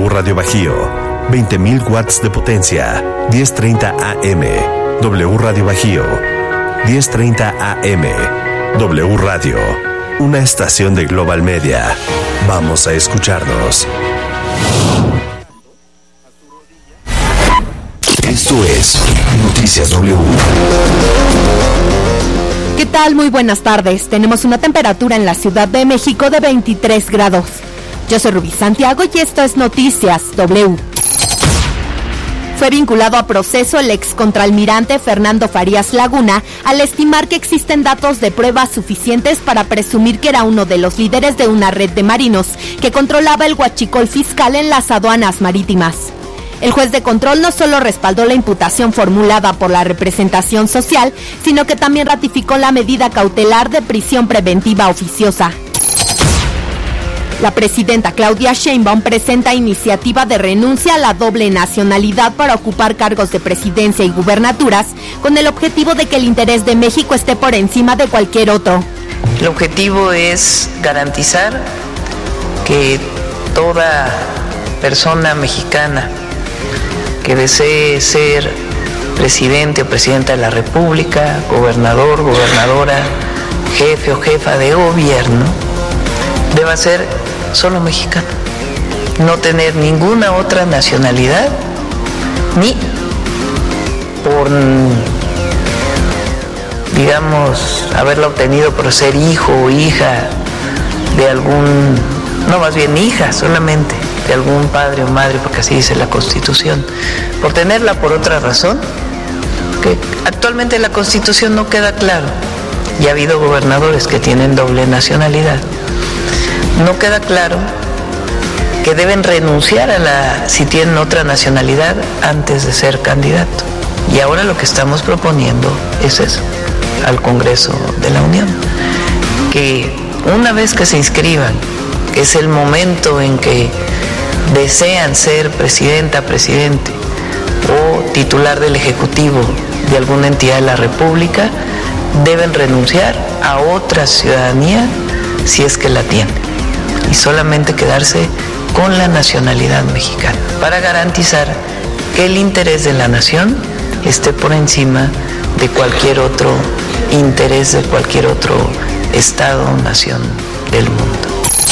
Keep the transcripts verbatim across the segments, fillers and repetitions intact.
Radio Bajío, veinte mil watts de potencia, diez treinta A M. W Radio Bajío, diez treinta A M. W Radio, una estación de Global Media. Vamos a escucharnos. Esto es Noticias W. ¿Qué tal? Muy buenas tardes. Tenemos una temperatura en la Ciudad de México de veintitrés grados. Yo soy Rubí Santiago y esto es Noticias W. Fue vinculado a proceso el ex contraalmirante Fernando Farías Laguna al estimar que existen datos de pruebas suficientes para presumir que era uno de los líderes de una red de marinos que controlaba el huachicol fiscal en las aduanas marítimas. El juez de control no solo respaldó la imputación formulada por la representación social, sino que también ratificó la medida cautelar de prisión preventiva oficiosa. La presidenta Claudia Sheinbaum presenta iniciativa de renuncia a la doble nacionalidad para ocupar cargos de presidencia y gubernaturas, con el objetivo de que el interés de México esté por encima de cualquier otro. El objetivo es garantizar que toda persona mexicana que desee ser presidente o presidenta de la República, gobernador, gobernadora, jefe o jefa de gobierno, deba ser solo mexicano, no tener ninguna otra nacionalidad, ni por, digamos, haberla obtenido por ser hijo o hija de algún, no, más bien hija solamente, de algún padre o madre, porque así dice la Constitución, por tenerla por otra razón, que actualmente en la Constitución no queda claro, y ha habido gobernadores que tienen doble nacionalidad. No queda claro que deben renunciar a la, si tienen otra nacionalidad, antes de ser candidato. Y ahora lo que estamos proponiendo es eso, al Congreso de la Unión, que una vez que se inscriban, que es el momento en que desean ser presidenta, presidente o titular del Ejecutivo de alguna entidad de la República, deben renunciar a otra ciudadanía si es que la tienen, y solamente quedarse con la nacionalidad mexicana, para garantizar que el interés de la nación esté por encima de cualquier otro interés de cualquier otro estado o nación del mundo.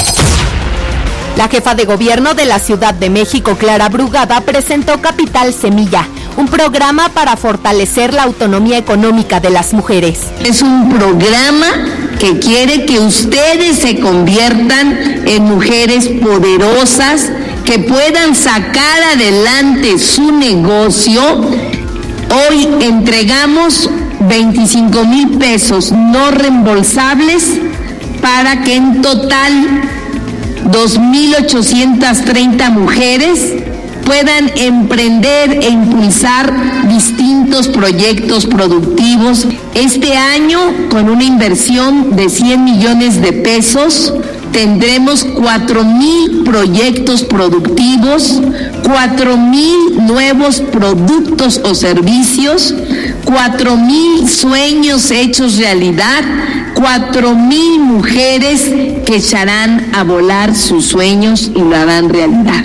La jefa de gobierno de la Ciudad de México, Clara Brugada, presentó Capital Semilla, un programa para fortalecer la autonomía económica de las mujeres. Es un programa que quiere que ustedes se conviertan en mujeres poderosas, que puedan sacar adelante su negocio. Hoy entregamos veinticinco mil pesos no reembolsables para que en total dos mil ochocientas treinta mujeres puedan emprender e impulsar distintos proyectos productivos. Este año, con una inversión de cien millones de pesos, tendremos cuatro mil proyectos productivos, cuatro mil nuevos productos o servicios, cuatro mil sueños hechos realidad, cuatro mil mujeres que echarán a volar sus sueños y lo harán realidad.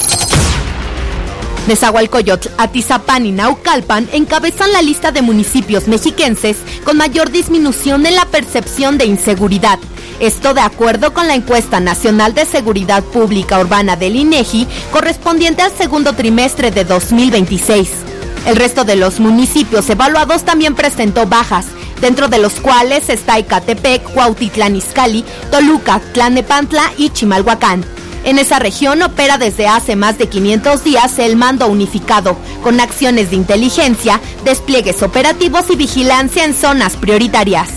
Nezahualcóyotl, Atizapán y Naucalpan encabezan la lista de municipios mexiquenses con mayor disminución en la percepción de inseguridad. Esto de acuerdo con la encuesta nacional de seguridad pública urbana del INEGI, correspondiente al segundo trimestre de dos mil veintiséis. El resto de los municipios evaluados también presentó bajas, dentro de los cuales está Ecatepec, Cuautitlán Izcalli, Toluca, Tlalnepantla y Chimalhuacán. En esa región opera desde hace más de quinientos días el Mando Unificado, con acciones de inteligencia, despliegues operativos y vigilancia en zonas prioritarias.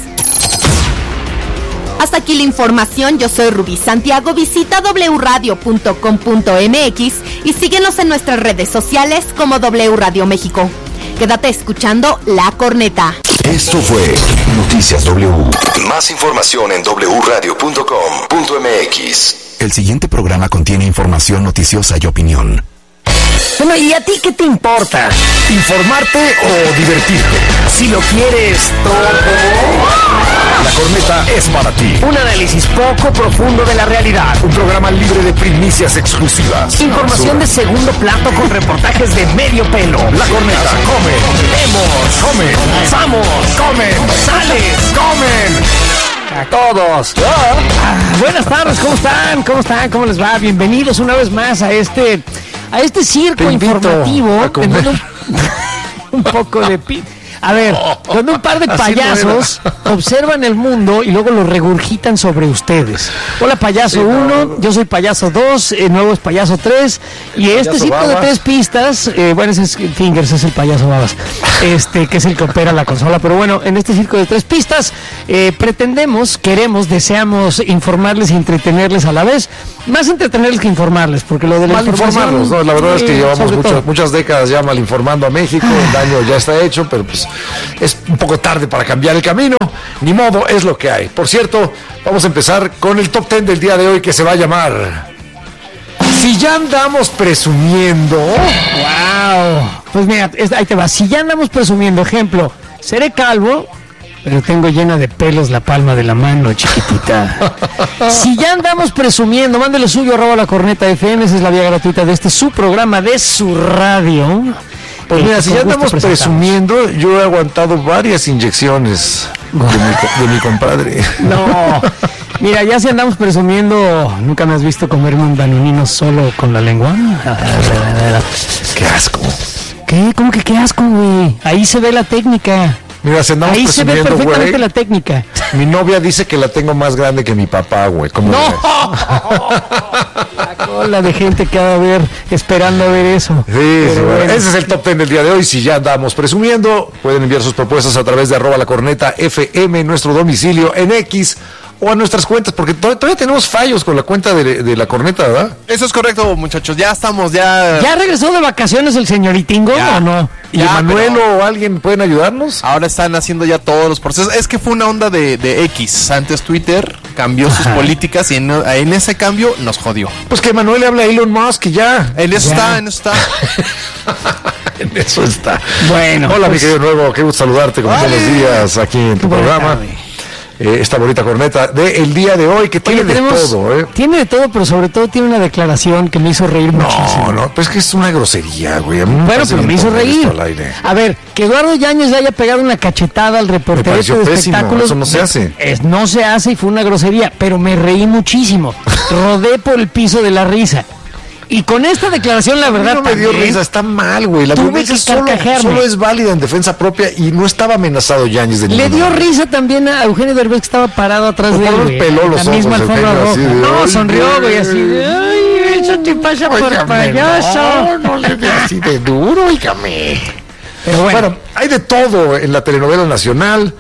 Hasta aquí la información, yo soy Rubí Santiago, visita doble u radio punto com punto m x y síguenos en nuestras redes sociales como W Radio México. Quédate escuchando La Corneta. Esto fue Noticias W. Más información en doble u radio punto com punto m x. El siguiente programa contiene información noticiosa y opinión. Bueno, ¿y a ti qué te importa? ¿Informarte o divertirte? Si lo quieres todo. La Corneta es para ti. Un análisis poco profundo de la realidad. Un programa libre de primicias exclusivas. Información de segundo plato con reportajes de medio pelo. La Corneta. Comen. Vemos. Comen. Vamos. Comen. Sales. Comen. A todos. Ah, buenas tardes, ¿cómo están? ¿Cómo están? ¿Cómo les va? Bienvenidos una vez más a este a este circo informativo. A comer. Un, un poco de pi... A ver, cuando un par de payasos no observan el mundo y luego lo regurgitan sobre ustedes. Hola, payaso uno, sí, no. Yo soy payaso dos, el nuevo es payaso tres, y el este circo Babas. de tres pistas, eh, bueno, ese es Fingers, es el payaso Babas, este, que es el que opera la consola, pero bueno, en este circo de tres pistas eh, pretendemos, queremos, deseamos informarles y entretenerles a la vez, más entretenerles que informarles, porque lo de la mal informarlos, ¿no? La verdad eh, es que llevamos muchas, muchas décadas ya mal informando a México, el daño ya está hecho, pero pues es un poco tarde para cambiar el camino, ni modo, es lo que hay. Por cierto, vamos a empezar con el top ten del día de hoy, que se va a llamar Si ya andamos presumiendo. ¡Wow! Pues mira, ahí te va. Si ya andamos presumiendo, ejemplo, seré calvo, pero tengo llena de pelos la palma de la mano, chiquitita. Si ya andamos presumiendo, mándele suyo, arroba la corneta F M, esa es la vía gratuita de este su programa de su radio. Pues mira, si ya andamos presumiendo, yo he aguantado varias inyecciones de mi, de mi compadre. No, mira, ya si andamos presumiendo, ¿nunca me has visto comerme un danonino solo con la lengua? ¡Qué asco! ¿Qué? ¿Cómo que qué asco, güey? Ahí se ve la técnica. Mira, si andamos Ahí se ve perfectamente güey, la técnica. Mi novia dice que la tengo más grande que mi papá, güey. ¿Cómo ¡No! La cola de gente que va a ver esperando a ver eso. Sí, sí, bueno. Ese es el top ten del día de hoy. Si ya andamos presumiendo, pueden enviar sus propuestas a través de arroba la corneta F M, nuestro domicilio en X, o a nuestras cuentas, porque todavía tenemos fallos con la cuenta de, de la corneta, ¿verdad? Eso es correcto, muchachos, ya estamos, ya... ¿Ya regresó de vacaciones el señoritingo ya. o no? ¿Y Emanuel o alguien pueden ayudarnos? Ahora están haciendo ya todos los procesos. Es que fue una onda de, de X. Antes Twitter cambió Ajá. sus políticas y en, en ese cambio nos jodió. Pues que Emanuel le hable a Elon Musk y ya. En eso ya. está, en eso está. En eso está. Bueno. Hola, pues, mi querido Nuevo, qué gusto saludarte como todos los días aquí en tu Buena programa. Tarde. Eh, esta bonita corneta de el día de hoy, que tiene Oye, tenemos, de todo, ¿eh? Tiene de todo, pero sobre todo tiene una declaración que me hizo reír no, muchísimo. No, no, pues es que es una grosería, güey. Bueno, pero me hizo reír. A ver, que Eduardo Yáñez le haya pegado una cachetada al reportero de pésimo, espectáculos. Eso no se hace. Es, no se hace y fue una grosería, pero me reí muchísimo. Rodé por el piso de la risa. Y con esta declaración, la verdad, no me dio risa, está mal, güey. La violencia solo, solo es válida en defensa propia y no estaba amenazado Yáñez de Le dio manera. Risa también a Eugenio Derbez, que estaba parado atrás de él, güey. Peló los la misma ojos, alfombra roja. De, no, ay, sonrió, güey, así de, ay, eso te pasa oígame, por payaso. No, no le dé así de duro, oígame. Pero bueno. bueno, hay de todo en la telenovela nacional.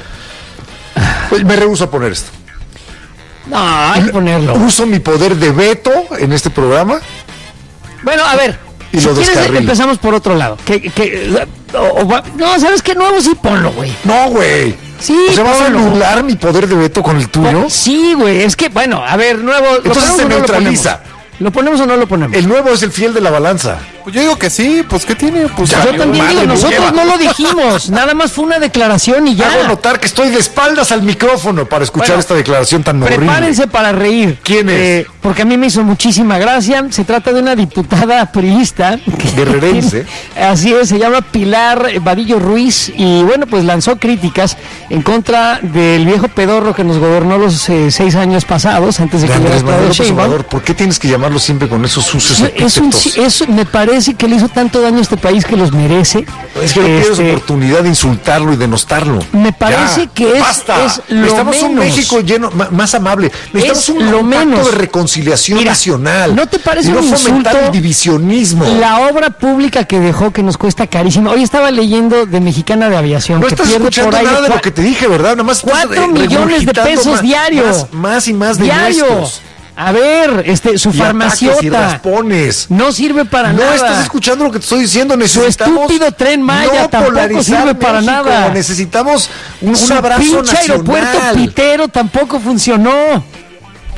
Pues me rehúso a poner esto. No, hay que ponerlo. Uso mi poder de veto en este programa. Bueno, a ver, y si lo quieres descarrilo. empezamos por otro lado. Que, que, o, o, no, ¿sabes qué? Nuevo sí ponlo, güey. No, güey. Sí, o sea, ¿vas a anular mi poder de veto con el tuyo? Pues, sí, güey, es que, bueno, a ver, nuevo... Entonces se neutraliza. ¿Lo ponemos o no lo ponemos? El nuevo es el fiel de la balanza. Pues yo digo que sí, pues ¿qué tiene? Pues ya, yo también digo, nosotros no lo dijimos, nada más fue una declaración y ya. Hago notar que estoy de espaldas al micrófono para escuchar bueno, esta declaración tan horrible. Prepárense para reír. ¿Quién es? Eh, porque a mí me hizo muchísima gracia. Se trata de una diputada priista. Guerrerense. Así es, se llama Pilar Vadillo Ruiz y bueno, pues lanzó críticas en contra del viejo pedorro que nos gobernó los eh, seis años pasados, antes de que Andrés hubiera Manuel Obrador. ¿Por qué tienes que llamarlo siempre con esos sucios epítetos? Es un, es, me parece que le hizo tanto daño a este país que los merece. Es que no este, tienes oportunidad de insultarlo y denostarlo. Me parece ya, que es, basta. es lo Necesitamos menos. un México lleno, más amable. Necesitamos es un lo pacto menos. de reconciliación Mira, nacional. ¿no te parece y no un fomentar insulto el divisionismo? La obra pública que dejó, que nos cuesta carísimo. Hoy estaba leyendo de Mexicana de Aviación. No que estás pierde escuchando por ahí nada de lo que te dije, ¿verdad? Nada más cuatro millones de pesos más, diarios. Más, más y más de diario. nuestros. A ver, este, su y farmaciota y raspones. no sirve para no nada. No estás escuchando lo que te estoy diciendo. Necesitamos su estúpido Tren Maya no tampoco sirve para México. nada. Necesitamos un, su un abrazo pinche nacional. Aeropuerto Pitero tampoco funcionó.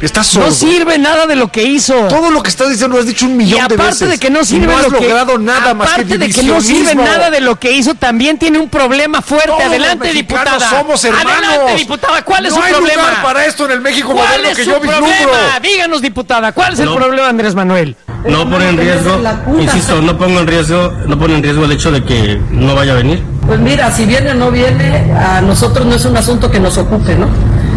Estás sordo. No sirve nada de lo que hizo. Todo lo que estás diciendo lo has dicho un millón de veces. Y aparte de que no sirve no has lo que logrado nada más que aparte de que no sirve nada de lo que hizo, también tiene un problema fuerte. Todos Adelante, los diputada. Somos hermanos. Adelante, diputada. ¿Cuál es no su problema? No hay lugar para esto en el México ¿Cuál moderno es que su yo vislumbro? problema? Díganos, diputada, ¿cuál es no, el problema, Andrés Manuel? No pone en riesgo, insisto, no pongo en riesgo, no pone en riesgo el hecho de que no vaya a venir. Pues mira, si viene o no viene, a nosotros no es un asunto que nos ocupe, ¿no?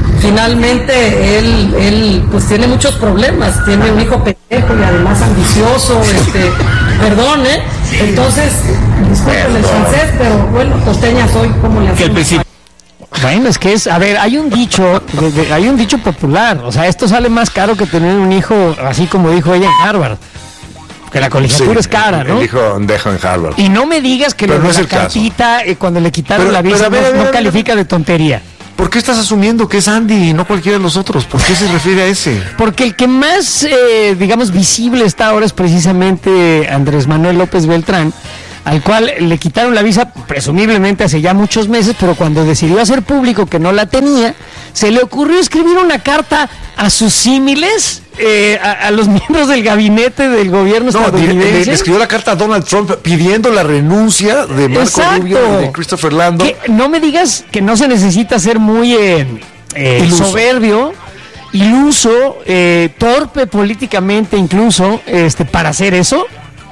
Finalmente él, él pues tiene muchos problemas, tiene un hijo pendejo y además ambicioso, este, perdón, ¿eh? Entonces, disculpen el francés, pero bueno, costeña soy, ¿cómo le hacemos? Bueno, es que es, a ver, hay un dicho, de, de, hay un dicho popular, o sea, esto sale más caro que tener un hijo, así como dijo ella en Harvard, que la colegiatura sí, es cara, el, ¿no? El hijo dejo en Harvard. Y no me digas que lo no de es la el cartita, eh, cuando le quitaron pero, la visa, pero, no, ver, no ver, califica ver, de tontería. ¿Por qué estás asumiendo que es Andy y no cualquiera de los otros? ¿Por qué se refiere a ese? Porque el que más, eh, digamos, visible está ahora es precisamente Andrés Manuel López Beltrán, al cual le quitaron la visa presumiblemente hace ya muchos meses, pero cuando decidió hacer público que no la tenía, se le ocurrió escribir una carta a sus símiles, eh, a, a los miembros del gabinete del gobierno no, estadounidense. Le, le escribió la carta a Donald Trump pidiendo la renuncia de Marco Exacto. Rubio y de Christopher Landon. Que no me digas que no se necesita ser muy eh, eh, soberbio, iluso, eh, torpe políticamente incluso, este, para hacer eso.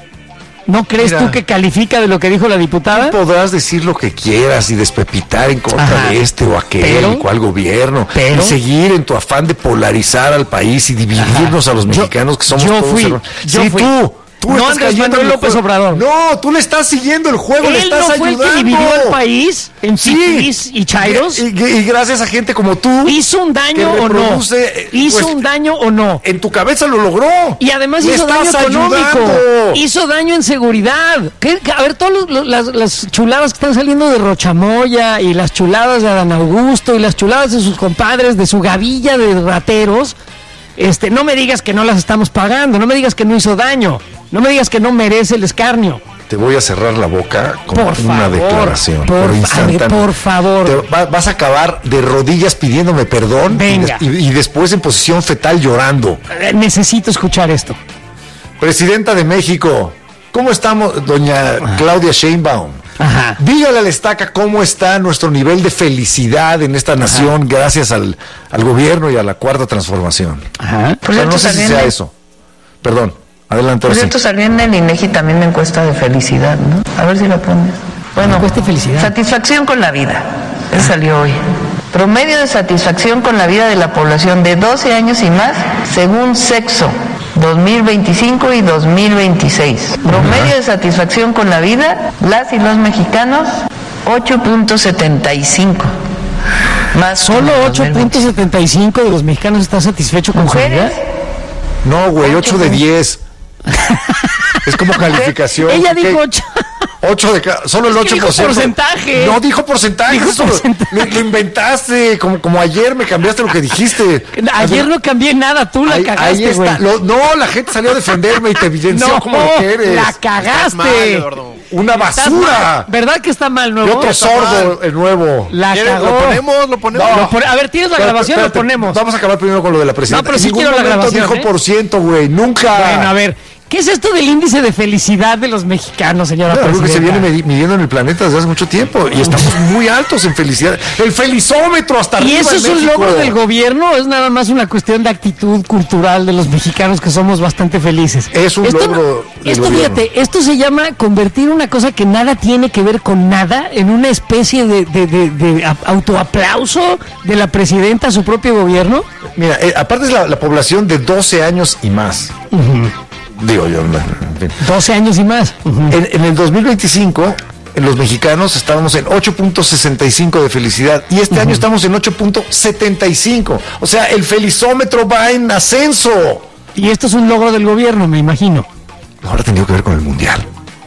¿No crees Mira, tú que califica de lo que dijo la diputada? Podrás decir lo que quieras y despepitar en contra Ajá, de este o aquel pero, y cual gobierno pero, y seguir en tu afán de polarizar al país y dividirnos Ajá, a los mexicanos yo, que somos yo todos fui, hermanos. Yo sí, fui. tú. Tú no estás Andrés Manuel López Obrador. No, tú le estás siguiendo el juego, Él le estás no fue ayudando. El que dividió al país en fifís sí, y chairos. Y, y, y gracias a gente como tú. ¿Hizo un daño o no? ¿Hizo pues, un daño o no? En tu cabeza lo logró. Y además le hizo daño económico. Ayudando. Hizo daño en seguridad. ¿Qué? A ver, todas las, las chuladas que están saliendo de Rochamoya y las chuladas de Adán Augusto y las chuladas de sus compadres, de su gavilla de rateros. Este, no me digas que no las estamos pagando, no me digas que no hizo daño, no me digas que no merece el escarnio. Te voy a cerrar la boca con por una favor, declaración. Por, por, por favor. Te va, vas a acabar de rodillas pidiéndome perdón Venga. Y, y, y después en posición fetal llorando. Necesito escuchar esto. Presidenta de México, ¿cómo estamos, doña Ajá. Claudia Sheinbaum? Ajá. Dígale a la estaca cómo está nuestro nivel de felicidad en esta nación Ajá. gracias al, al gobierno y a la cuarta transformación. Ajá. Por Pero no sé si sea de... eso. Perdón, adelante. Por cierto, salió en el INEGI también una encuesta de felicidad, ¿no? A ver si la pones. Bueno, encuesta de felicidad. Satisfacción con la vida. Eso salió hoy. Promedio de satisfacción con la vida de la población de doce años y más, según sexo. dos mil veinticinco y dos mil veintiséis. Promedio de satisfacción con la vida, las y los mexicanos, ocho punto setenta y cinco. Más ¿Solo ocho punto setenta y cinco de los mexicanos están satisfechos con su vida? No, güey, ocho de diez. Es como calificación. Ella dijo ocho. ocho de cada, solo el ocho por ciento. Dijo porcentaje. No dijo porcentaje. Dijo eso porcentaje. Lo, lo inventaste. Como, como ayer me cambiaste lo que dijiste. Ayer no cambié nada, tú la ahí, cagaste, ahí está. Lo, no, la gente salió a defenderme y te evidenció no, como lo que eres. La cagaste. Mal, Una basura. ¿Verdad que está mal, nuevo? Y otro sordo, el nuevo. La cagó. ¿Lo ponemos? ¿Lo ponemos? No, lo pon- a ver, ¿tienes la Espérate, grabación espérate, o lo ponemos? Vamos a acabar primero con lo de la presidenta. No, pero sí en ningún quiero la momento grabación, dijo ¿eh? por ciento, güey. Nunca. Bueno, a ver. ¿Qué es esto del índice de felicidad de los mexicanos, señora No, presidenta? que se viene midiendo en el planeta desde hace mucho tiempo y estamos muy altos en felicidad. El felizómetro hasta ¿Y arriba. eso es en un México. logro del gobierno o es nada más una cuestión de actitud cultural de los mexicanos que somos bastante felices? Es un esto, logro del Esto, gobierno. fíjate, esto se llama convertir una cosa que nada tiene que ver con nada en una especie de, de, de, de a- autoaplauso de la presidenta a su propio gobierno. Mira, eh, aparte es la, la población de doce años y más. Uh-huh. Digo yo, en fin. doce años y más. Uh-huh. En, en el dos mil veinticinco, en los mexicanos estábamos en ocho punto sesenta y cinco de felicidad y este uh-huh. año estamos en ocho punto setenta y cinco. O sea, el felizómetro va en ascenso. Y esto es un logro del gobierno, me imagino. Ahora tendría que ver con el mundial.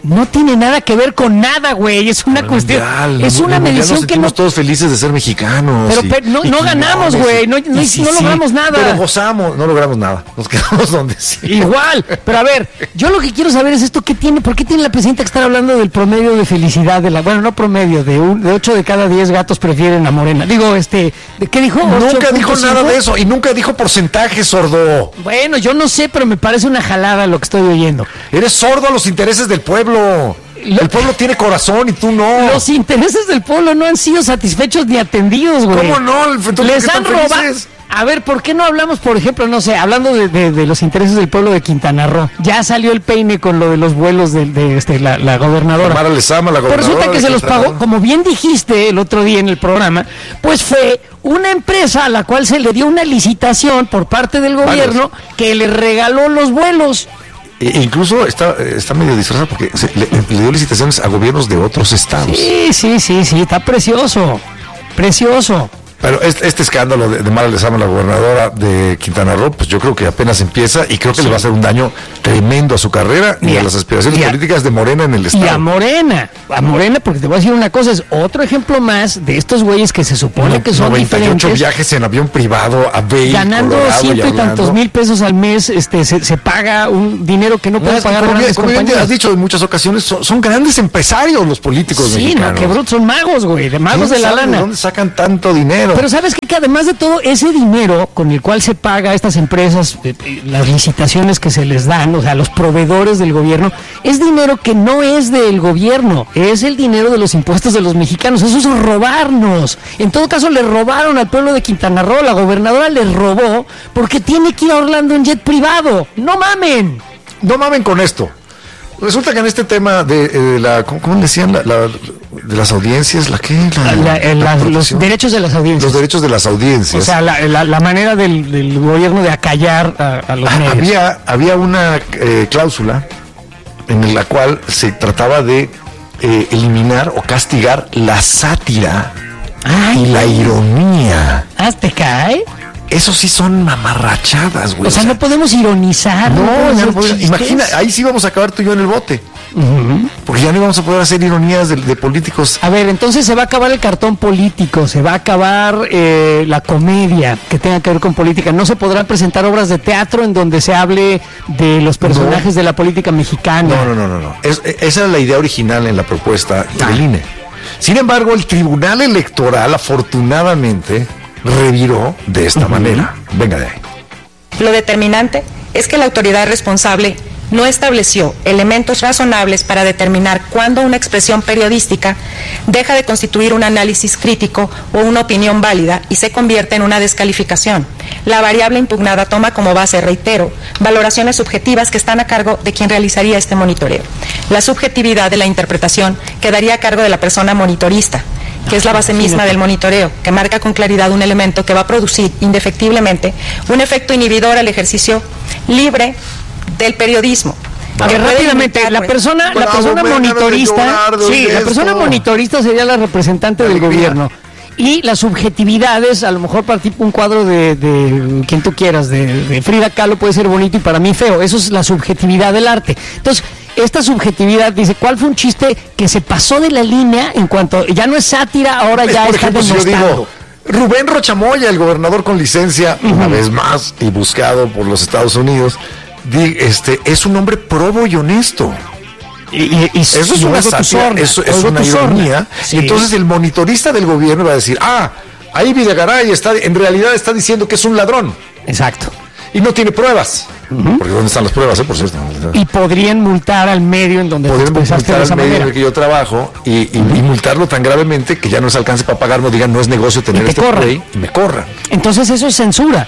no tiene nada que ver con nada, güey. Es una cuestión, mundial, es una medición nos que no... todos felices de ser mexicanos. Pero, y, pero no, y no ganamos, güey. No, no, sí, no sí, logramos nada. Pero gozamos, no logramos nada. Nos quedamos donde sí. Igual. Pero a ver, yo lo que quiero saber es esto, ¿qué tiene? ¿Por qué tiene la presidenta que estar hablando del promedio de felicidad de la, bueno, no promedio, de un, de ocho de cada diez gatos prefieren a Morena? Digo, este, ¿de qué dijo? Nunca dijo nada de eso y nunca dijo porcentaje, sordo. Bueno, yo no sé, pero me parece una jalada lo que estoy oyendo. Eres sordo a los intereses del pueblo. El pueblo tiene corazón y tú no. Los intereses del pueblo no han sido satisfechos ni atendidos, güey. ¿Cómo no? Entonces, les han robado. A ver, ¿por qué no hablamos, por ejemplo, no sé, hablando de, de, de los intereses del pueblo de Quintana Roo? Ya salió el peine con lo de los vuelos de, de este, la, la gobernadora. Mara Lezama, la gobernadora. Pero resulta que se los Quintana pagó, Roo. como bien dijiste el otro día en el programa, pues fue una empresa a la cual se le dio una licitación por parte del gobierno Vale. que le regaló los vuelos. E incluso está, está medio disfrazado porque se, le, le dio licitaciones a gobiernos de otros estados. Sí, sí, sí, sí, está precioso, precioso. Pero este, este escándalo de, de Mara Lezama, la gobernadora de Quintana Roo, pues yo creo que apenas empieza y creo que sí. le va a hacer un daño tremendo a su carrera y, y a, a las aspiraciones a, políticas de Morena en el estado. Y a Morena, a Morena, porque te voy a decir una cosa, es otro ejemplo más de estos güeyes que se supone no, que son noventa y ocho diferentes. viajes en avión privado a Bay, ganando Colorado, ciento y, y tantos mil pesos al mes, este se, se paga un dinero que no, no puede pagar como grandes bien, compañías. Como has dicho en muchas ocasiones, son, son grandes empresarios los políticos sí, mexicanos. Sí, no, que brutos, son magos, güey, de magos de la lana. ¿De dónde sacan tanto dinero? Pero ¿sabes qué? Que además de todo, ese dinero con el cual se paga a estas empresas, eh, eh, las licitaciones que se les dan, o sea, los proveedores del gobierno, es dinero que no es del gobierno, es el dinero de los impuestos de los mexicanos, eso es robarnos. En todo caso, le robaron al pueblo de Quintana Roo, la gobernadora les robó porque tiene que ir a Orlando en jet privado. ¡No mamen! No mamen con esto. Resulta que en este tema de, de la, ¿cómo, cómo decían? La, la, de las audiencias, ¿la qué? La, la, la, la, los derechos de las audiencias. Los derechos de las audiencias. O sea, la, la, la manera del, del gobierno de acallar a, a los medios. Había, había una eh, cláusula en la cual se trataba de eh, eliminar o castigar la sátira Ay, y la ironía. ¿Hasta cae? Eso sí son mamarrachadas, güey. O sea, no podemos ironizar. No, no no podemos, imagina, ahí sí vamos a acabar tú y yo en el bote. Uh-huh. Porque ya no vamos a poder hacer ironías de, de políticos. A ver, entonces se va a acabar el cartón político, se va a acabar eh, la comedia que tenga que ver con política. No se podrán presentar obras de teatro en donde se hable de los personajes no. de la política mexicana. No, no, no, no. no. Es, esa era la idea original en la propuesta ah. del I N E. Sin embargo, el Tribunal Electoral, afortunadamente, reviró de esta uh-huh. manera. Venga de ahí. Lo determinante es que la autoridad responsable no estableció elementos razonables para determinar cuándo una expresión periodística deja de constituir un análisis crítico o una opinión válida y se convierte en una descalificación. La variable impugnada toma como base, reitero, valoraciones subjetivas que están a cargo de quien realizaría este monitoreo. La subjetividad de la interpretación quedaría a cargo de la persona monitorista, que es la base misma del monitoreo, que marca con claridad un elemento que va a producir indefectiblemente un efecto inhibidor al ejercicio libre del periodismo. Que rápidamente, la persona, la persona monitorista, sí, la persona monitorista sería la representante del gobierno. Y las subjetividades, a lo mejor para tipo un cuadro de, de quien tú quieras, de, de Frida Kahlo puede ser bonito y para mí feo. Eso es la subjetividad del arte. Entonces, esta subjetividad dice, ¿cuál fue un chiste que se pasó de la línea en cuanto, ya no es sátira, ahora es, ya está ejemplo, denostado? Si Rubén Rochamoya, el gobernador con licencia, uh-huh. una vez más, y buscado por los Estados Unidos, di, este, es un hombre probo y honesto. Y, y, y eso es una sátira, eso es una ironía. Sí. Y entonces el monitorista del gobierno va a decir, ah, ahí Videgaray está, en realidad está diciendo que es un ladrón. Exacto. Y no tiene pruebas. Uh-huh. Porque ¿dónde están las pruebas, eh? Por cierto. Y podrían multar al medio en donde podrían multar al medio manera. en el que yo trabajo y, y, uh-huh. y multarlo tan gravemente que ya no se alcance para pagar, no digan no es negocio tener este play y me corran. Entonces eso es censura.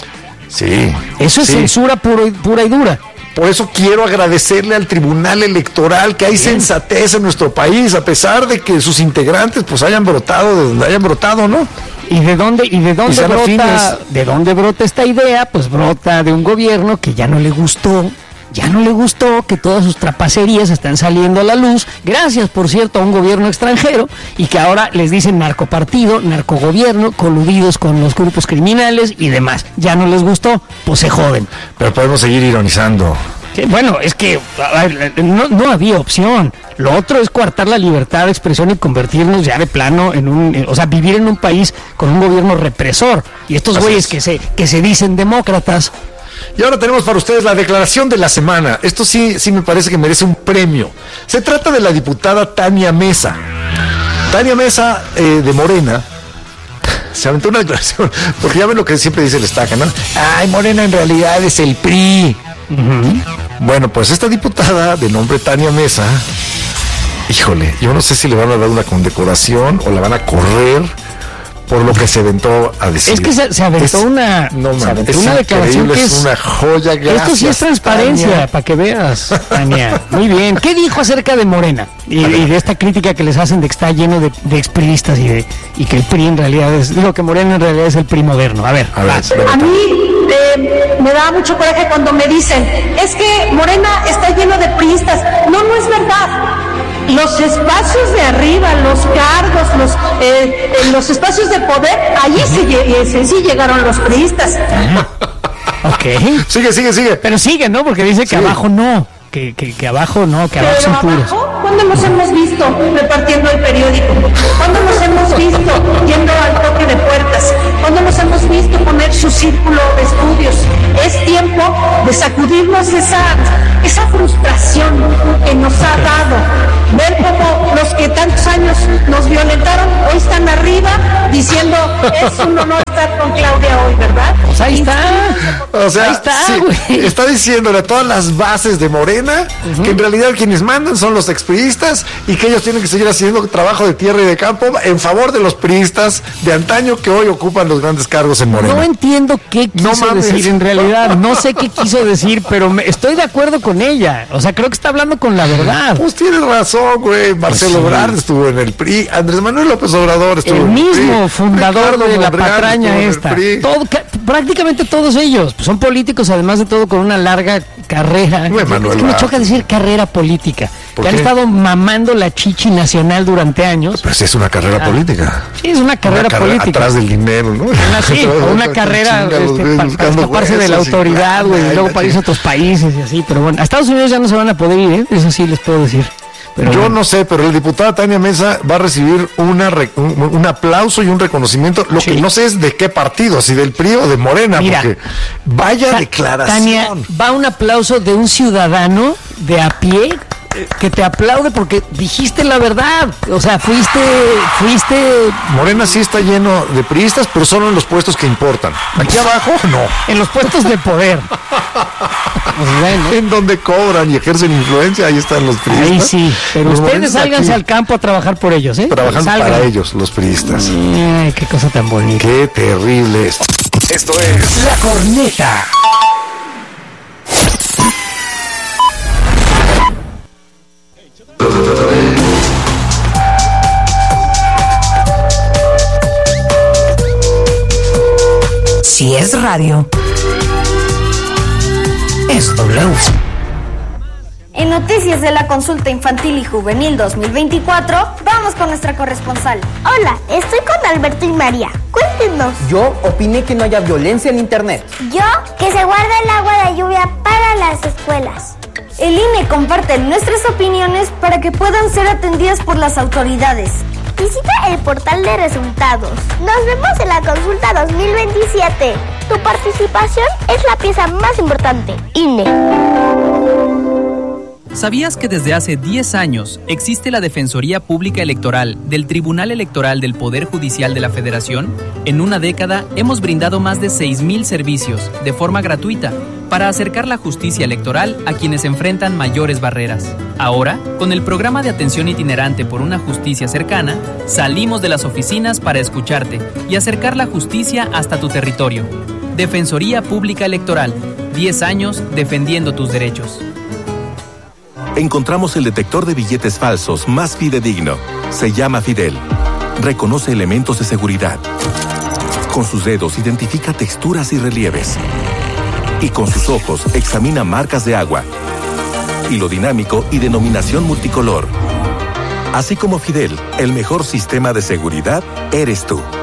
Sí. Eso es sí. censura puro, pura y dura. Por eso quiero agradecerle al Tribunal Electoral que hay Bien. sensatez en nuestro país, a pesar de que sus integrantes pues hayan brotado de donde hayan brotado, ¿no? ¿Y de dónde, y de dónde brota, de dónde brota esta idea? Pues brota de un gobierno que ya no le gustó, ya no le gustó que todas sus trapacerías están saliendo a la luz, gracias, por cierto, a un gobierno extranjero, y que ahora les dicen narcopartido, narcogobierno, coludidos con los grupos criminales y demás. Ya no les gustó, pues se joden. Pero podemos seguir ironizando. Que, bueno, es que a ver, no, no había opción. Lo otro es coartar la libertad de expresión y convertirnos ya de plano en un, en, o sea, vivir en un país con un gobierno represor. Y estos Así güeyes es. que se, que se dicen demócratas. Y ahora tenemos para ustedes la declaración de la semana. Esto sí, sí me parece que merece un premio. Se trata de la diputada Tania Mesa. Tania Mesa, eh, de Morena, se aventó una declaración, porque ya ven lo que siempre dice el Estaca, ¿no? Ay, Morena en realidad es el P R I. Uh-huh. Bueno, pues esta diputada de nombre Tania Mesa, híjole, yo no sé si le van a dar una condecoración o la van a correr por lo que se aventó a decir. Es que se, se aventó es, una, no, man, se aventó es una declaración que es, es una joya. Gracias, esto sí es transparencia, para que veas, Tania. Muy bien. ¿Qué dijo acerca de Morena y, y de esta crítica que les hacen de que está lleno de, de expriistas y, de, y que el P R I en realidad es, digo que Morena en realidad es el P R I moderno? A ver, a, ver, a mí eh, me da mucho coraje cuando me dicen, es que Morena está lleno de priistas. No, no es verdad. Los espacios de arriba, los cargos, los eh, los espacios de poder, allí sí, sí, sí llegaron los priistas. Ah, ok. Sigue, sigue, sigue. Pero sigue, ¿no? Porque dice que sí. abajo no, que, que, que abajo no, que abajo son puros. ¿Cuándo nos hemos visto repartiendo el periódico? ¿Cuándo nos hemos visto yendo al toque de puertas? ¿Cuándo nos hemos visto poner su círculo de estudios? Es tiempo de sacudirnos esa, esa frustración que nos ha dado. Ver cómo los que tantos años nos violentaron hoy están arriba diciendo es un honor estar con Claudia hoy, ¿verdad? Pues ahí está. O sea, ahí está, sí, está diciéndole a todas las bases de Morena uh-huh. que en realidad quienes mandan son los expriistas y que ellos tienen que seguir haciendo trabajo de tierra y de campo en favor de los priistas de antaño que hoy ocupan los grandes cargos en Morena. No entiendo qué quiso no decir en realidad, no sé qué quiso decir, pero me, estoy de acuerdo con ella. O sea, creo que está hablando con la verdad. Pues tiene razón, güey. Marcelo Ebrard pues sí. estuvo en el P R I, Andrés Manuel López Obrador estuvo el en el mismo P R I, fundador Ricardo de la Monreal patraña esta. Todo, ca, prácticamente todos ellos pues son políticos, además de todo con una larga carrera. Güey, es Manuel que me choca decir carrera política. Que han estado mamando la chichi nacional durante años. Pero sí es una carrera ah, política. Sí, es una carrera una política. Atrás del dinero, ¿no? Una, sí, o una carrera este, para pa escaparse de la autoridad, güey, y, y luego para irse a otros países y así. Pero bueno, a Estados Unidos ya no se van a poder ir, ¿eh? Eso sí les puedo decir. Pero yo bueno. no sé, pero la diputada Tania Mesa va a recibir una un, un aplauso y un reconocimiento. Lo sí. que no sé es de qué partido, si del P R I o de Morena, Mira, porque vaya Ta declaración. Tania, va un aplauso de un ciudadano de a pie que te aplaude porque dijiste la verdad. O sea, fuiste, fuiste... Morena sí está lleno de priistas, pero solo en los puestos que importan. Aquí abajo, no. En los puestos de poder. Pues bueno. En donde cobran y ejercen influencia, ahí están los priistas. Ahí sí, pero los ustedes sálganse aquí al campo a trabajar por ellos, ¿eh? Trabajando Salgan. para ellos, los priistas. Ay, qué cosa tan bonita. Qué terrible esto. Esto es La Corneta. Si es radio, es W. En noticias de la consulta infantil y juvenil dos mil veinticuatro, vamos con nuestra corresponsal. Hola, estoy con Alberto y María. Cuéntenos. Yo opiné que no haya violencia en internet. Yo, que se guarde el agua de lluvia para las escuelas. El I N E comparte nuestras opiniones para que puedan ser atendidas por las autoridades. Visita el portal de resultados. Nos vemos en la consulta dos mil veintisiete. Tu participación es la pieza más importante. I N E. ¿Sabías que desde hace diez años existe la Defensoría Pública Electoral del Tribunal Electoral del Poder Judicial de la Federación? En una década hemos brindado más de seis mil servicios de forma gratuita para acercar la justicia electoral a quienes enfrentan mayores barreras. Ahora, con el programa de atención itinerante por una justicia cercana, salimos de las oficinas para escucharte y acercar la justicia hasta tu territorio. Defensoría Pública Electoral, diez años defendiendo tus derechos. Encontramos el detector de billetes falsos más fidedigno. Se llama Fidel. Reconoce elementos de seguridad. Con sus dedos identifica texturas y relieves. Y con sus ojos examina marcas de agua. Hilo dinámico y denominación multicolor. Así como Fidel, el mejor sistema de seguridad eres tú.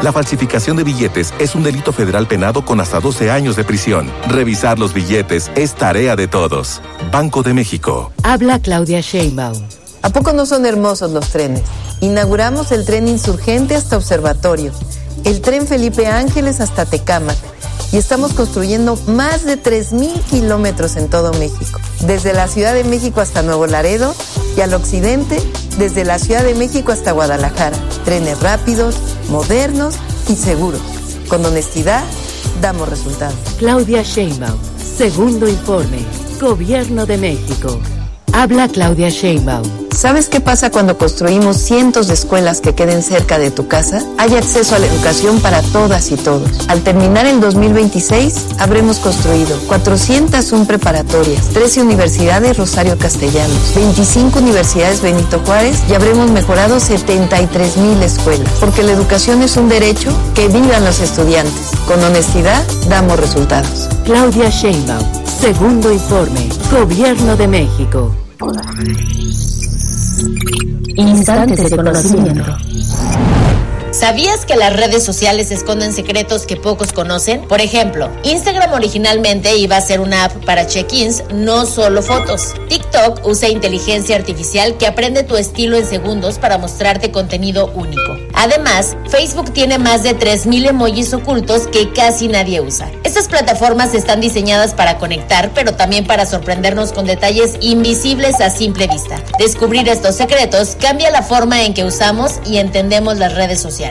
La falsificación de billetes es un delito federal penado con hasta doce años de prisión. Revisar los billetes es tarea de todos. Banco de México. Habla Claudia Sheinbaum. ¿A poco no son hermosos los trenes? Inauguramos el tren Insurgente hasta Observatorio, el tren Felipe Ángeles hasta Tecámac, y estamos construyendo más de tres mil kilómetros en todo México, desde la Ciudad de México hasta Nuevo Laredo y al occidente, desde la Ciudad de México hasta Guadalajara. Trenes rápidos, modernos y seguros. Con honestidad, damos resultados. Claudia Sheinbaum, segundo informe, Gobierno de México. Habla Claudia Sheinbaum. ¿Sabes qué pasa cuando construimos cientos de escuelas que queden cerca de tu casa? Hay acceso a la educación para todas y todos. Al terminar el dos mil veintiséis, habremos construido cuatrocientas una preparatorias, trece universidades Rosario Castellanos, veinticinco universidades Benito Juárez y habremos mejorado setenta y tres mil escuelas. Porque la educación es un derecho, que vivan los estudiantes. Con honestidad, damos resultados. Claudia Sheinbaum, segundo informe, Gobierno de México. Instantes de conocimiento. ¿Sabías que las redes sociales esconden secretos que pocos conocen? Por ejemplo, Instagram originalmente iba a ser una app para check-ins, no solo fotos. TikTok usa inteligencia artificial que aprende tu estilo en segundos para mostrarte contenido único. Además, Facebook tiene más de tres mil emojis ocultos que casi nadie usa. Estas plataformas están diseñadas para conectar, pero también para sorprendernos con detalles invisibles a simple vista. Descubrir estos secretos cambia la forma en que usamos y entendemos las redes sociales.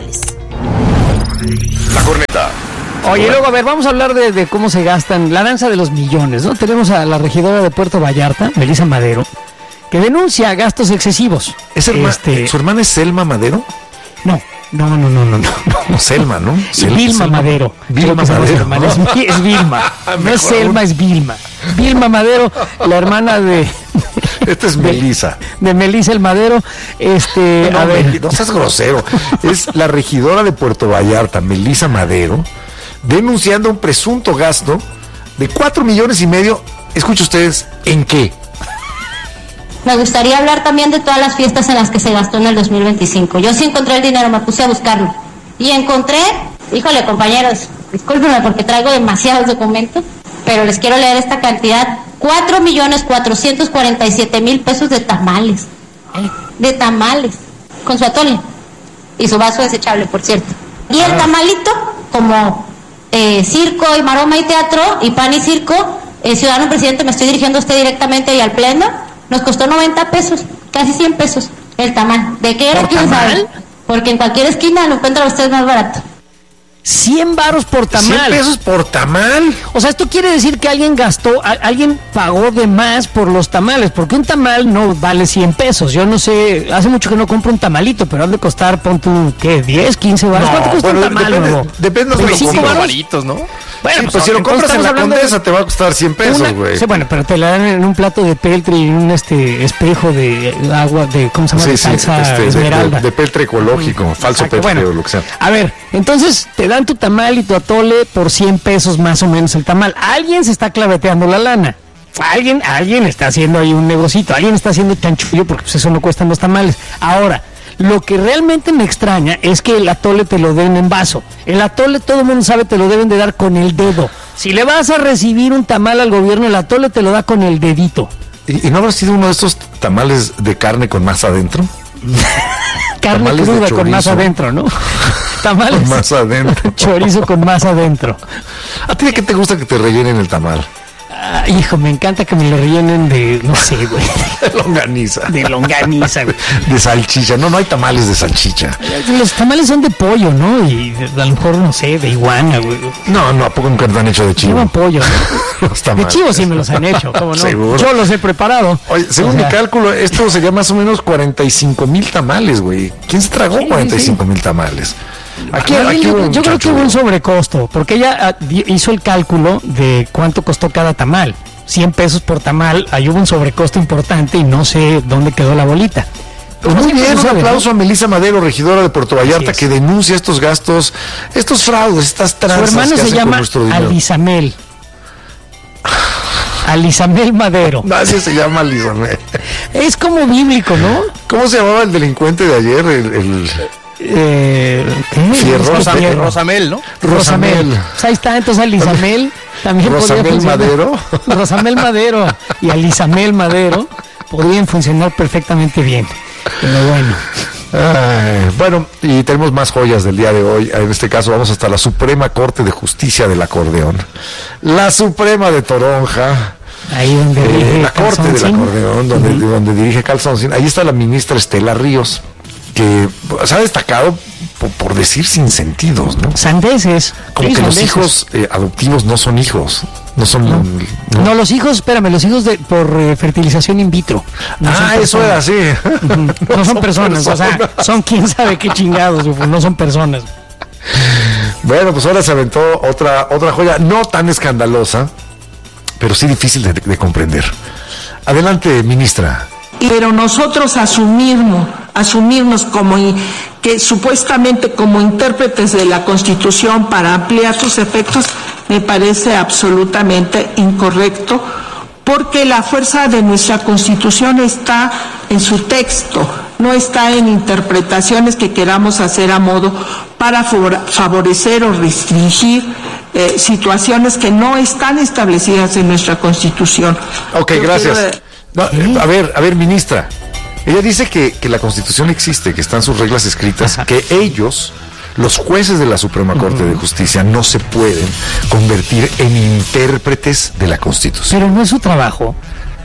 La corneta. Oye, luego, a ver, vamos a hablar de, de cómo se gastan la danza de los millones, ¿no? Tenemos a la regidora de Puerto Vallarta, Melissa Madero, que denuncia gastos excesivos. ¿Es herma, este... ¿Su hermana es Selma Madero? No, no, no, no, no, no. no Selma, ¿no? Sel- Vilma Selma. Madero. Vilma Madero. ¿no? Es, es Vilma. No es Selma, es Vilma. Vilma Madero, la hermana de... Esta es Melissa. De, de Melissa el Madero. Este, no, a ver. Mel, no seas grosero. Es la regidora de Puerto Vallarta, Melissa Madero, denunciando un presunto gasto de cuatro millones y medio. Escuchen ustedes, ¿en qué? Me gustaría hablar también de todas las fiestas en las que se gastó en el dos mil veinticinco. Yo sí encontré el dinero, me puse a buscarlo. Y encontré, híjole compañeros, discúlpenme porque traigo demasiados documentos, pero les quiero leer esta cantidad. cuatro millones cuatrocientos cuarenta y siete mil pesos de tamales. De tamales. Con su atole. Y su vaso desechable, por cierto. Y el tamalito, como eh, circo y maroma y teatro, y pan y circo, eh, ciudadano presidente, me estoy dirigiendo a usted directamente y al pleno, nos costó noventa pesos, casi cien pesos el tamal. ¿De qué era? ¿Quién sabe? Porque en cualquier esquina lo encuentran ustedes más barato. cien varos por tamal. cien pesos por tamal. O sea, esto quiere decir que alguien gastó, a, alguien pagó de más por los tamales, porque un tamal no vale cien pesos. Yo no sé, hace mucho que no compro un tamalito, pero han de costar, pon tú, ¿qué? diez, quince varos. No, ¿Cuánto cuesta bueno, un tamal, depende, nuevo? Depende de los cinco varitos, ¿no? Bueno, sí, pues si lo compras en la Condesa de... te va a costar cien pesos, güey. Sí, bueno, pero te la dan en un plato de peltre y en un este espejo de agua, de, ¿cómo se llama? Sí, de sí, salsa este, esmeralda. De, de peltre ecológico, mm, falso peltre, bueno, o lo que sea. A ver, entonces te dan tu tamal y tu atole por cien pesos más o menos el tamal. Alguien se está claveteando la lana. Alguien, alguien está haciendo ahí un negocito, alguien está haciendo chanchullo porque pues eso no cuestan los tamales. Ahora, lo que realmente me extraña es que el atole te lo den en vaso. El atole todo el mundo sabe te lo deben de dar con el dedo. Si le vas a recibir un tamal al gobierno, el atole te lo da con el dedito. ¿Y, y no habrá sido uno de estos tamales de carne con más adentro? Carne tamales cruda con más adentro, ¿no? Tamales con más adentro. Chorizo con más adentro. ¿A ti de qué te gusta que te rellenen el tamal? Ah, hijo, me encanta que me lo rellenen de, no sé, güey. De longaniza. De longaniza, güey. De salchicha. No, no hay tamales de salchicha. Los tamales son de pollo, ¿no? Y de, a lo mejor, no sé, de iguana, güey. No, no, ¿a poco nunca te han hecho de chivo? Llevan pollo, ¿no? Los tamales. De chivo sí me los han hecho, ¿cómo no? Seguro. Yo los he preparado. Oye, según o sea, mi cálculo, esto sería más o menos cuarenta y cinco mil tamales, güey. ¿Quién se tragó sí, cuarenta y cinco mil sí. tamales? Aquí, aquí yo, yo creo que hubo un sobrecosto, porque ella hizo el cálculo de cuánto costó cada tamal. cien pesos por tamal, ahí hubo un sobrecosto importante y no sé dónde quedó la bolita. Pues muy bien, un aplauso a Melissa Madero, regidora de Puerto Vallarta, que denuncia estos gastos, estos fraudes, estas tranzas. Su hermano que se llama Alisamel. Alisamel Madero. Nadie se llama Alisamel. Es como bíblico, ¿no? ¿Cómo se llamaba el delincuente de ayer? El, el... Eh, Rosamel, Rosamel, ¿no? Rosamel. Pues ahí está, entonces Alisamel también Rosamel podría funcionar. Madero. Rosamel Madero y Alisamel Madero podrían funcionar perfectamente bien. Pero bueno. Ay, bueno, y tenemos más joyas del día de hoy. En este caso vamos hasta la Suprema Corte de Justicia del Acordeón. La Suprema de Toronja. Ahí donde eh, dirige la Corte del Calzoncín. Acordeón, donde, uh-huh. donde dirige Calzoncín. Ahí está la ministra Estela Ríos, que se ha destacado por, por decir sin sentidos, ¿no? Sandeces. Como sí, que sandeces. los hijos eh, adoptivos no son hijos. No son. No, no. no los hijos, espérame, los hijos de por eh, fertilización in vitro. No ah, eso era así. Uh-huh. No, no son, son personas, personas, o sea, son quién sabe qué chingados, no son personas. Bueno, pues ahora se aventó otra, otra joya, no tan escandalosa, pero sí difícil de, de comprender. Adelante, ministra. Pero nosotros asumirnos, asumirnos como que supuestamente como intérpretes de la Constitución para ampliar sus efectos me parece absolutamente incorrecto, porque la fuerza de nuestra Constitución está en su texto, no está en interpretaciones que queramos hacer a modo para favorecer o restringir eh, situaciones que no están establecidas en nuestra Constitución. Ok, Yo gracias. Quiero... No, eh, a ver, a ver, ministra. Ella dice que, que la Constitución existe, que están sus reglas escritas, Ajá. que ellos, los jueces de la Suprema Corte uh-huh. de Justicia, no se pueden convertir en intérpretes de la Constitución. Pero no es su trabajo.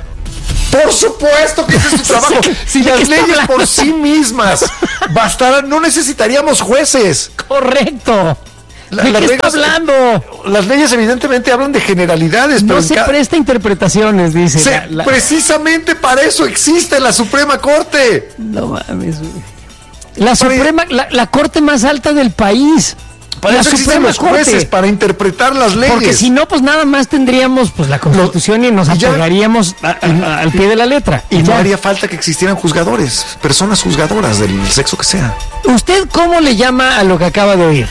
Por supuesto que ese es su trabajo. Si las leyes por sí mismas bastaran, no necesitaríamos jueces. Correcto. La, ¿De qué reglas, está hablando? Las leyes evidentemente hablan de generalidades. No pero se ca- presta interpretaciones, dice. Se, la, la... Precisamente para eso existe la Suprema Corte. No mames. La Suprema, la, la Corte más alta del país. Para la eso existen los jueces, Corte. Para interpretar las leyes. Porque si no, pues nada más tendríamos pues la Constitución y nos apegaríamos a, a, al pie de la letra. Y, y no haría falta que existieran juzgadores, personas juzgadoras del sexo que sea. ¿Usted cómo le llama a lo que acaba de oír?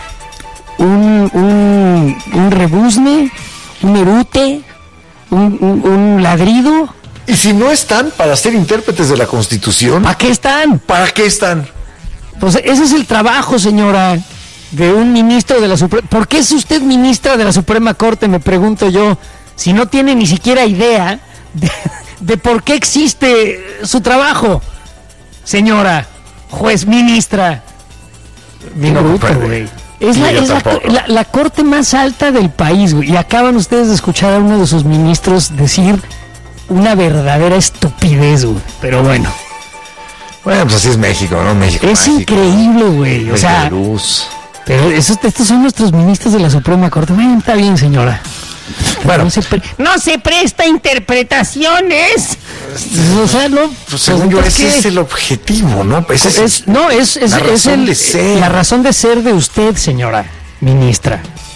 Un, un, un rebuzne, un erute, un, un, un ladrido. Y si no están para ser intérpretes de la Constitución, ¿para qué están? ¿Para qué están? Pues ese es el trabajo, señora, de un ministro de la Suprema. ¿Por qué es usted ministra de la Suprema Corte? Me pregunto yo, si no tiene ni siquiera idea de, de por qué existe su trabajo, señora juez ministra. Bien no bruto, güey. Es, la, es la, la, la corte más alta del país, güey. Y acaban ustedes de escuchar a uno de sus ministros decir una verdadera estupidez, güey. Pero bueno. Bueno, pues así es México, ¿no? México. Es mágico. Increíble, güey. O sea, luz. Pero esos, estos son nuestros ministros de la Suprema Corte. Bueno, está bien, señora. Bueno, no se, pre- no se presta interpretaciones. O sea, no. Pues según yo, ese es el objetivo, ¿no? Ese es, es, no, es, es, la es razón el, de ser. La razón de ser de usted, señora ministra.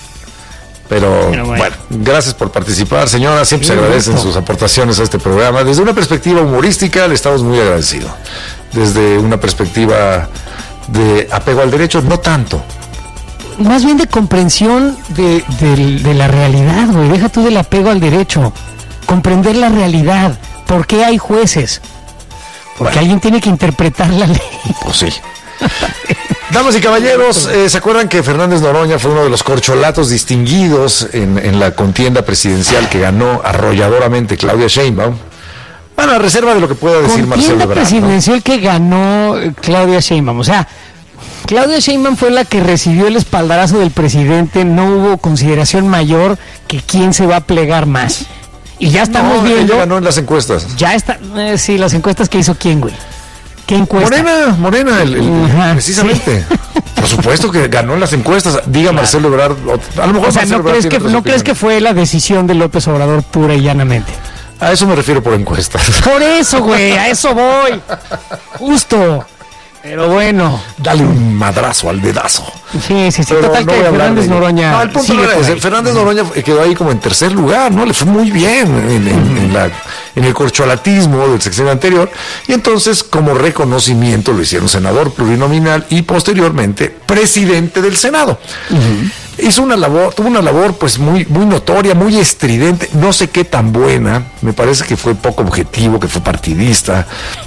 Pero, Pero bueno. bueno, gracias por participar, señora. Siempre sí, se agradecen gusto. sus aportaciones a este programa. Desde una perspectiva humorística, le estamos muy agradecidos. Desde una perspectiva de apego al derecho, no tanto. Más bien de comprensión de, de, de la realidad, güey. Deja tú del apego al derecho. Comprender la realidad. ¿Por qué hay jueces? Porque bueno. alguien tiene que interpretar la ley. Pues sí. Damas y caballeros, eh, ¿se acuerdan que Fernández Noroña fue uno de los corcholatos distinguidos en, en la contienda presidencial que ganó arrolladoramente Claudia Sheinbaum? Bueno, a reserva de lo que pueda decir Marcelo Ebrard. Contienda presidencial, ¿no?, que ganó Claudia Sheinbaum. O sea, Claudia Sheinbaum fue la que recibió el espaldarazo del presidente. No hubo consideración mayor que quién se va a plegar más. Y ya estamos no, viendo. Ella ganó en las encuestas. Ya está. Eh, sí, las encuestas que hizo quién, güey. ¿Qué encuesta? Morena, Morena, el, el, Ajá, precisamente. Sí. Por supuesto que ganó en las encuestas. Diga claro. Marcelo Ebrard. A lo mejor o sea, Marcelo ¿no, crees que, ¿no crees que fue la decisión de López Obrador pura y llanamente? A eso me refiero por encuestas. Por eso, güey, a eso voy. Justo. Pero bueno. Dale un madrazo al dedazo. Sí, sí, sí. Pero total no que Fernández Noroña. No, el punto no es, Fernández Noroña quedó ahí como en tercer lugar, ¿no? Le fue muy bien en, en, en, la, en el corcholatismo del sexenio anterior. Y entonces, como reconocimiento, lo hicieron senador plurinominal y posteriormente presidente del Senado. Uh-huh. Hizo una labor, tuvo una labor pues muy, muy notoria, muy estridente, no sé qué tan buena, me parece que fue poco objetivo, que fue partidista,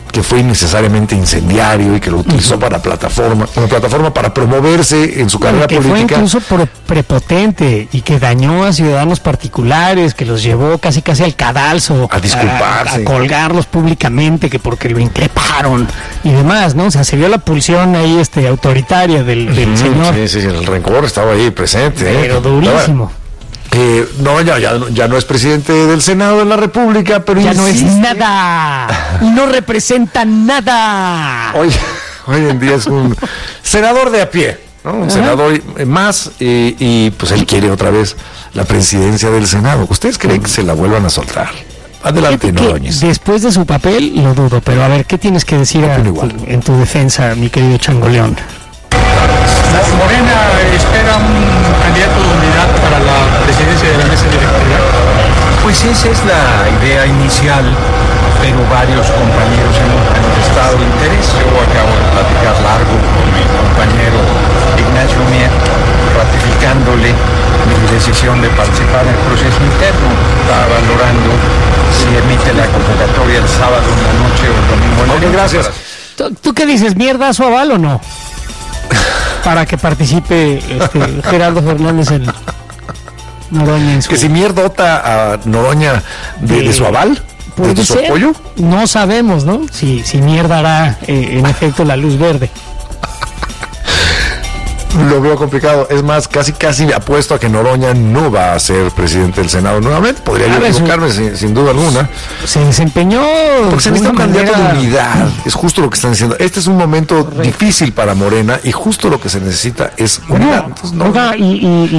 que fue innecesariamente incendiario y que lo utilizó uh-huh. para plataforma, una plataforma para promoverse en su carrera que política. Fue incluso por prepotente y que dañó a ciudadanos particulares, que los llevó casi casi al cadalso, a disculparse, a, a colgarlos públicamente, que porque lo increparon y demás, ¿no? O sea, se vio la pulsión ahí este autoritaria del, del uh-huh. señor. Sí, sí, el rencor estaba ahí presente. Pero ¿eh? durísimo. Eh, no, ya, ya, ya no es presidente del Senado de la República, pero ya insiste. no es nada y no representa nada. Hoy, hoy en día es un senador de a pie, ¿no? Un Ajá. senador más y, y pues él quiere otra vez la presidencia del Senado. ¿Ustedes creen que se la vuelvan a soltar? Adelante, Noroñez. Después de su papel lo dudo, pero a ver, ¿qué tienes que decir a, en tu defensa, mi querido Changoleón? Morena espera un candidato de unidad para la presidencia de la mesa directiva. Pues esa es la idea inicial, pero varios compañeros hemos manifestado interés. Yo acabo de platicar largo con mi compañero Ignacio Mier, ratificándole mi decisión de participar en el proceso interno. Estaba valorando si emite la convocatoria el sábado en la noche o el domingo en la noche. Gracias. ¿Tú, ¿Tú qué dices? ¿Mierda su aval o no? Para que participe este, Gerardo Fernández en Noroña. En su... Que si mierdota a Noroña de, de, de su aval, de su apoyo. No sabemos, ¿no? Si, si mierda hará eh, en efecto la luz verde. Lo veo complicado. Es más, casi casi apuesto a que Noroña no va a ser presidente del Senado nuevamente. Podría yo equivocarme sin, sin duda alguna. Se desempeñó. Porque se necesita un candidato de unidad. Es justo lo que están diciendo. Este es un momento Correcto. difícil para Morena y justo lo que se necesita es unidad. Entonces, no, Oiga, y, y,